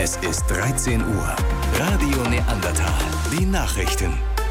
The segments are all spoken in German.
Es ist 13 Uhr. Radio Neandertal. Die Nachrichten.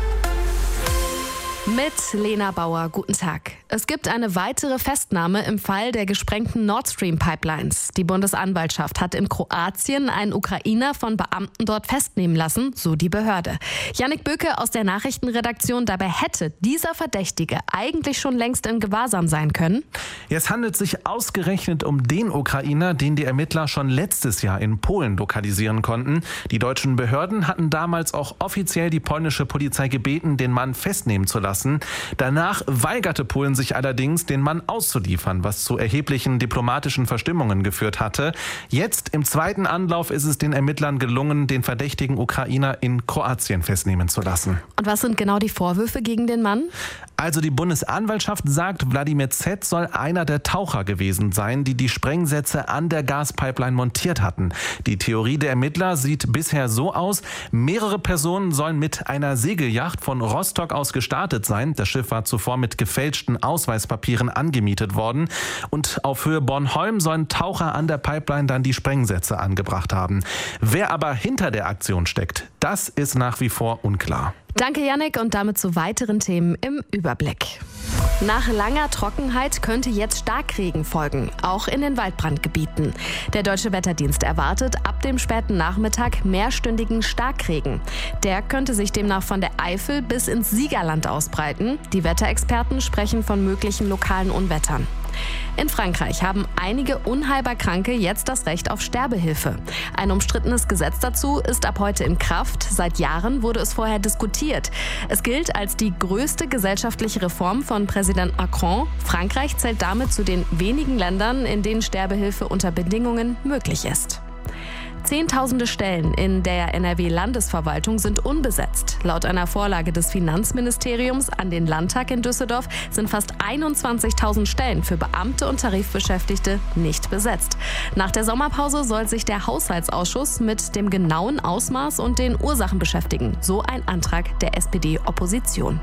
Mit Lena Bauer, guten Tag. Es gibt eine weitere Festnahme im Fall der gesprengten Nord Stream Pipelines. Die Bundesanwaltschaft hat in Kroatien einen Ukrainer von Beamten dort festnehmen lassen, so die Behörde. Jannik Böke aus der Nachrichtenredaktion, dabei hätte dieser Verdächtige eigentlich schon längst in Gewahrsam sein können. Es handelt sich ausgerechnet um den Ukrainer, den die Ermittler schon letztes Jahr in Polen lokalisieren konnten. Die deutschen Behörden hatten damals auch offiziell die polnische Polizei gebeten, den Mann festnehmen zu lassen. Danach weigerte Polen sich allerdings, den Mann auszuliefern, was zu erheblichen diplomatischen Verstimmungen geführt hatte. Jetzt im zweiten Anlauf ist es den Ermittlern gelungen, den verdächtigen Ukrainer in Kroatien festnehmen zu lassen. Und was sind genau die Vorwürfe gegen den Mann? Also die Bundesanwaltschaft sagt, Wladimir Z. soll einer der Taucher gewesen sein, die die Sprengsätze an der Gaspipeline montiert hatten. Die Theorie der Ermittler sieht bisher so aus: mehrere Personen sollen mit einer Segelyacht von Rostock aus gestartet sein. Das Schiff war zuvor mit gefälschten Ausweispapieren angemietet worden. Und auf Höhe Bornholm sollen Taucher an der Pipeline dann die Sprengsätze angebracht haben. Wer aber hinter der Aktion steckt, das ist nach wie vor unklar. Danke, Jannik, und damit zu weiteren Themen im Überblick. Nach langer Trockenheit könnte jetzt Starkregen folgen, auch in den Waldbrandgebieten. Der Deutsche Wetterdienst erwartet ab dem späten Nachmittag mehrstündigen Starkregen. Der könnte sich demnach von der Eifel bis ins Siegerland ausbreiten. Die Wetterexperten sprechen von möglichen lokalen Unwettern. In Frankreich haben einige unheilbar Kranke jetzt das Recht auf Sterbehilfe. Ein umstrittenes Gesetz dazu ist ab heute in Kraft. Seit Jahren wurde es vorher diskutiert. Es gilt als die größte gesellschaftliche Reform von Präsident Macron. Frankreich zählt damit zu den wenigen Ländern, in denen Sterbehilfe unter Bedingungen möglich ist. Zehntausende Stellen in der NRW-Landesverwaltung sind unbesetzt. Laut einer Vorlage des Finanzministeriums an den Landtag in Düsseldorf sind fast 21.000 Stellen für Beamte und Tarifbeschäftigte nicht besetzt. Nach der Sommerpause soll sich der Haushaltsausschuss mit dem genauen Ausmaß und den Ursachen beschäftigen, so ein Antrag der SPD-Opposition.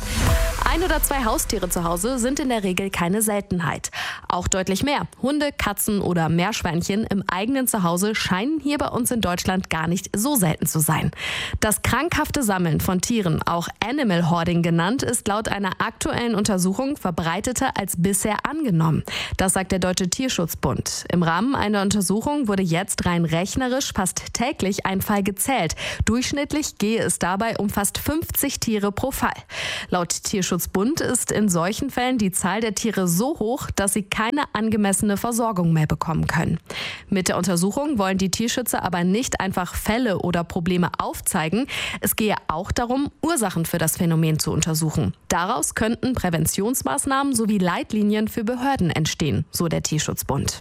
1 oder 2 Haustiere zu Hause sind in der Regel keine Seltenheit. Auch deutlich mehr Hunde, Katzen oder Meerschweinchen im eigenen Zuhause scheinen hier bei uns in Deutschland gar nicht so selten zu sein. Das krankhafte Sammeln von Tieren, auch Animal Hoarding genannt, ist laut einer aktuellen Untersuchung verbreiteter als bisher angenommen. Das sagt der Deutsche Tierschutzbund. Im Rahmen einer Untersuchung wurde jetzt rein rechnerisch fast täglich ein Fall gezählt. Durchschnittlich gehe es dabei um fast 50 Tiere pro Fall. Laut Tierschutzbund ist in solchen Fällen die Zahl der Tiere so hoch, dass sie keine angemessene Versorgung mehr bekommen können. Mit der Untersuchung wollen die Tierschützer aber nicht einfach Fälle oder Probleme aufzeigen. Es gehe auch darum, Ursachen für das Phänomen zu untersuchen. Daraus könnten Präventionsmaßnahmen sowie Leitlinien für Behörden entstehen, so der Tierschutzbund.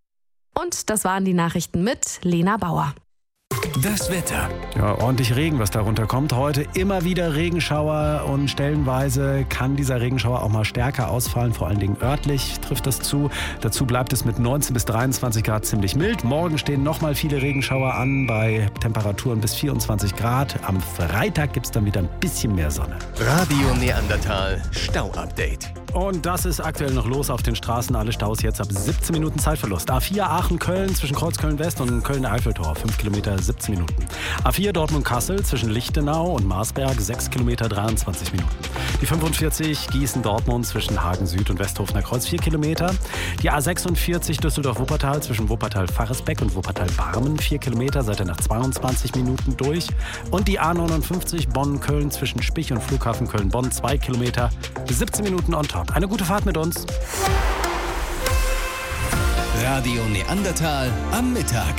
Und das waren die Nachrichten mit Lena Bauer. Das Wetter. Ja, ordentlich Regen, was darunter kommt. Heute immer wieder Regenschauer und stellenweise kann dieser Regenschauer auch mal stärker ausfallen. Vor allen Dingen örtlich trifft das zu. Dazu bleibt es mit 19 bis 23 Grad ziemlich mild. Morgen stehen nochmal viele Regenschauer an bei Temperaturen bis 24 Grad. Am Freitag gibt es dann wieder ein bisschen mehr Sonne. Radio Neandertal Stau-Update. Und das ist aktuell noch los auf den Straßen. Alle Staus jetzt ab 17 Minuten Zeitverlust. A4 Aachen-Köln zwischen Kreuzköln-West und Köln-Eiffeltor. 5 Kilometer, 17 Minuten. A4 Dortmund-Kassel zwischen Lichtenau und Marsberg. 6 Kilometer, 23 Minuten. Die 45 Gießen-Dortmund zwischen Hagen-Süd und Westhofener Kreuz. 4 Kilometer. Die A46 Düsseldorf-Wuppertal zwischen Wuppertal-Faresbeck und Wuppertal-Barmen. 4 Kilometer, seid ihr nach 22 Minuten durch. Und die A59 Bonn-Köln zwischen Spich und Flughafen Köln-Bonn. 2 Kilometer, 17 Minuten on top. Eine gute Fahrt mit uns. Radio Neandertal am Mittag.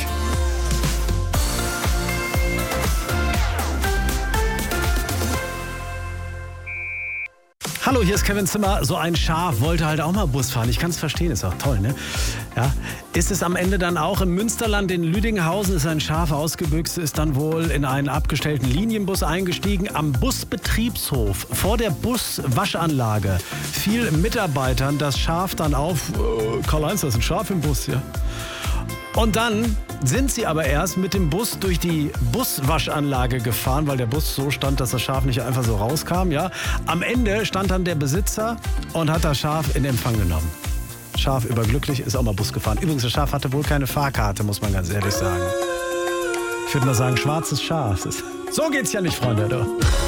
Hallo, hier ist Kevin Zimmer. So ein Schaf wollte halt auch mal Bus fahren. Ich kann es verstehen, ist auch toll, ne? Ja. Ist es am Ende dann auch im Münsterland in Lüdinghausen, ist ein Schaf ausgebüxt, ist dann wohl in einen abgestellten Linienbus eingestiegen. Am Busbetriebshof vor der Buswaschanlage fiel Mitarbeitern das Schaf dann auf. Karl-Heinz, da ist ein Schaf im Bus, ja. Und dann sind sie aber erst mit dem Bus durch die Buswaschanlage gefahren, weil der Bus so stand, dass das Schaf nicht einfach so rauskam. Ja. Am Ende stand dann der Besitzer und hat das Schaf in Empfang genommen. Schaf überglücklich, ist auch mal Bus gefahren. Übrigens, das Schaf hatte wohl keine Fahrkarte, muss man ganz ehrlich sagen. Ich würde mal sagen, schwarzes Schaf. So geht's ja nicht, Freunde. Du.